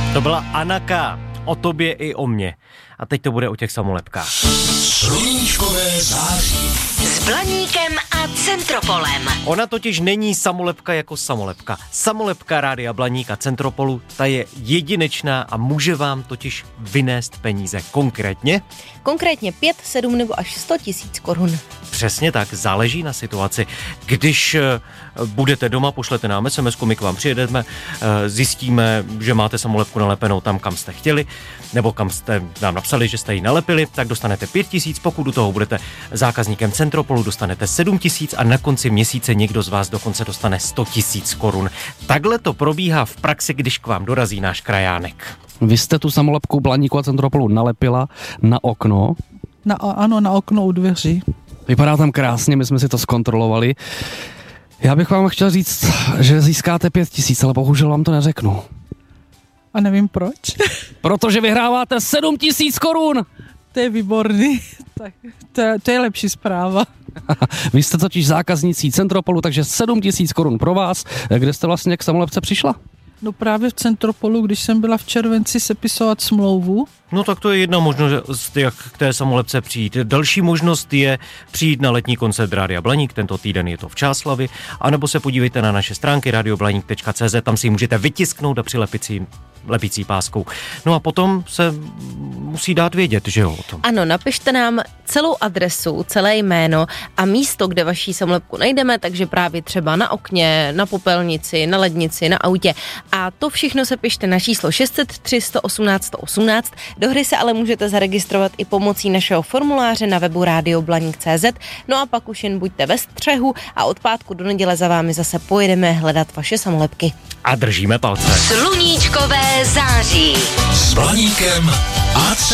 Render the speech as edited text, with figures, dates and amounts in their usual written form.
To byla Anaka, o tobě i o mně. A teď to bude o těch samolepkách. Sluníčkové září. S Blaníkem a Centropolem. Ona totiž není samolepka jako samolepka. Samolepka Rádia Blaník a Centropolu, ta je jedinečná a může vám totiž vynést peníze. Konkrétně 5, 7 nebo až 100 000 korun. Přesně tak, záleží na situaci. Když budete doma, pošlete nám SMS-ku, my k vám přijedeme, zjistíme, že máte samolepku nalepenou tam, kam jste chtěli, nebo kam jste nám napsali, že jste ji nalepili, tak dostanete 5 000, pokud do toho budete zákazníkem Centropolu, dostanete 7 000 a na konci měsíce někdo z vás dokonce dostane 100 000 korun. Takhle to probíhá v praxi, když k vám dorazí náš krajánek. Vy jste tu samolepku Blaníku a Centropolu nalepila na okno? Ano, na okno u dveří. Vypadá tam krásně, my jsme si to zkontrolovali. Já bych vám chtěl říct, že získáte 5 000, ale bohužel vám to neřeknu. A nevím proč. Protože vyhráváte 7 000 korun! To je výborný. Tak, to je lepší zpráva. Vy jste totiž zákaznící Centropolu, takže 7 000 korun pro vás. Kde jste vlastně k samolepce přišla? No právě v Centropolu, když jsem byla v červenci sepisovat smlouvu. No tak to je jedna možnost, jak k té samolepce přijít. Další možnost je přijít na letní koncert Rádia Blaník, tento týden je to v Čáslavi, anebo se podívejte na naše stránky radioblaník.cz, tam si ji můžete vytisknout a přilepit si lepicí páskou. No a potom se musí dát vědět, že jo, o tom. Ano, napište nám celou adresu, celé jméno a místo, kde vaší samolepku najdeme, takže právě třeba na okně, na popelnici, na lednici, na autě. A to všechno se pište na číslo 603 118 118. Do hry se ale můžete zaregistrovat i pomocí našeho formuláře na webu radioblaník.cz. No a pak už jen buďte ve střehu a od pátku do neděle za vámi zase pojedeme hledat vaše samolepky. A držíme palce. Sluníčkové září. S Blaníkem a